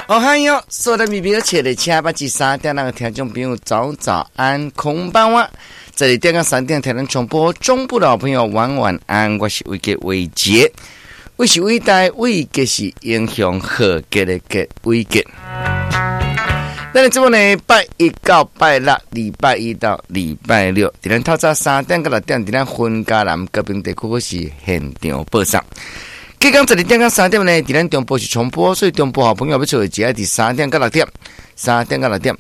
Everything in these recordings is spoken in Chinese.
哦嗨哟，所有的米米的车的车把第3点那个听众朋友早安，空班哇！这里电个3点台湾重播中部的好朋友晚安，我是伟杰伟杰，我是伟大伟杰是英雄和杰的杰伟杰。那你这么呢？拜一到拜六，礼拜一到礼拜六，在咱透早3点到6点，在咱分家南高屏地区是现场播送。刚刚12点到3点呢，在咱中部是重播，所以中部好朋友要做的只要在3点到6点，3点到6点。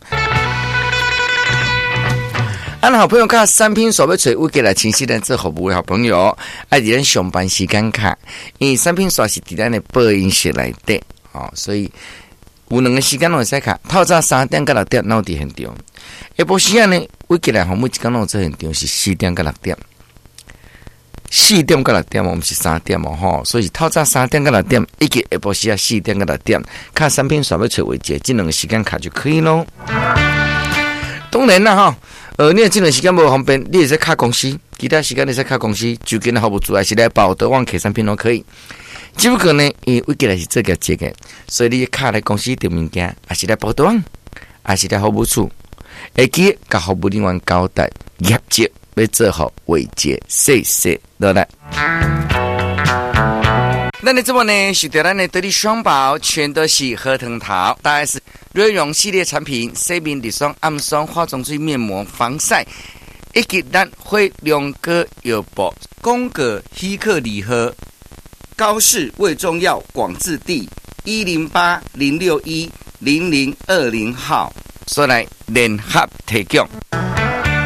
俺好朋友看产品所要找我给来清晰的做服务的好朋友，爱在咱上班时间看，因为产品所是在咱的播音室内底，所以有2个时间拢会使看。透早3点到6点，那伫现场。下晡时间呢，我给来每一天拢做现场是4点到6点。4点到6点，我们是3点哦，所以透早3点到6点，以及下晡时间4点到6点，看产品所要找为节，这2个时间卡就可以咯。当然啦你这2个时间无方便，你也是卡公司，其他时间你是卡公司，就跟服务组还是来报德旺客产品都可以。只不过呢，因为我给来是这个节的，所以你卡来公司订物件，还是来报德旺，还是来服务处，会记甲服务人员交代业绩。要做好伟杰，谢谢，落来。那你这么呢？是对咱的得力双宝，全都是核桃桃，大概是瑞容系列产品，洗面乳霜、暗霜、化妆水、面膜、防晒，以及咱会2个药包，宫格希克里和高氏胃中药广治地108-061-0020号，所来联合提供。